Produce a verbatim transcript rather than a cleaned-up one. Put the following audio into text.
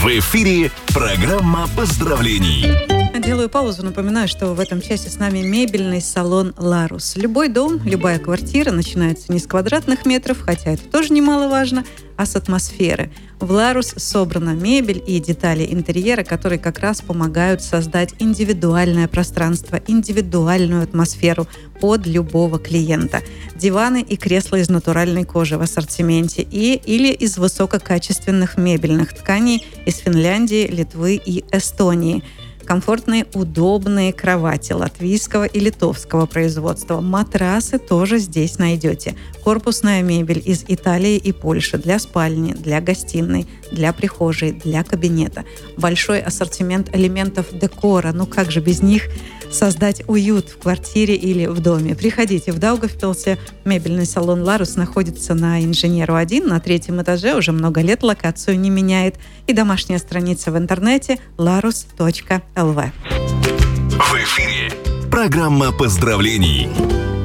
В эфире программа поздравлений. Делаю паузу, напоминаю, что в этом часе с нами мебельный салон «Ларус». Любой дом, любая квартира начинается не с квадратных метров, хотя это тоже немаловажно, а с атмосферы. В «Ларус» собрана мебель и детали интерьера, которые как раз помогают создать индивидуальное пространство, индивидуальную атмосферу под любого клиента. Диваны и кресла из натуральной кожи в ассортименте и или из высококачественных мебельных тканей из Финляндии, Литвы и Эстонии. Комфортные, удобные кровати латвийского и литовского производства. Матрасы тоже здесь найдете. Корпусная мебель из Италии и Польши для спальни, для гостиной, для прихожей, для кабинета. Большой ассортимент элементов декора. Ну как же без них создать уют в квартире или в доме? Приходите в Даугавпилсе. Мебельный салон «Ларус» находится на Инженеру один, на третьем этаже. Уже много лет локацию не меняет. И домашняя страница в интернете larus точка эл ви. В эфире программа поздравлений.